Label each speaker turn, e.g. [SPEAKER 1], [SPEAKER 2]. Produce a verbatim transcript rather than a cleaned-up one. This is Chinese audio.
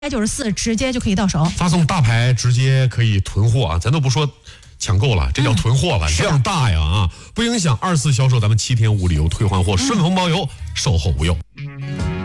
[SPEAKER 1] 九十四直接就可以到手。
[SPEAKER 2] 发送大牌直接可以囤货啊，咱都不说抢购了，这叫囤货了，嗯、量大呀啊！不影响二次销售，咱们七天无理由退换货，顺丰包邮，售后无忧。